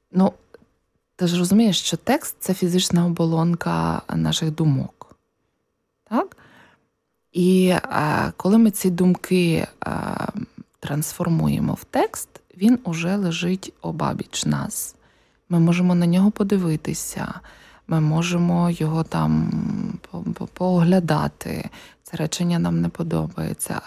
Ну, ти ж розумієш, що текст – це фізична оболонка наших думок. Так? І коли ми ці думки трансформуємо в текст, він уже лежить обабіч нас. Ми можемо на нього подивитися, ми можемо його там пооглядати. Це речення нам не подобається.